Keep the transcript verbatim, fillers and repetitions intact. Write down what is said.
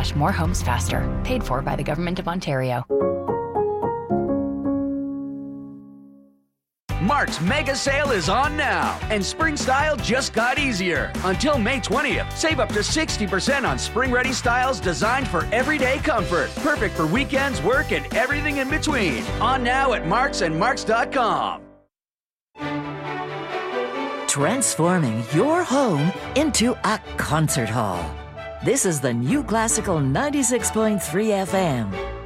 slash more homes faster. Paid for by the Government of Ontario. Mark's mega sale is on now, and spring style just got easier. Until May twentieth, save up to sixty percent on spring-ready styles designed for everyday comfort. Perfect for weekends, work, and everything in between. On now at Marks and Marks dot com. Transforming your home into a concert hall. This is the New Classical ninety-six point three F M.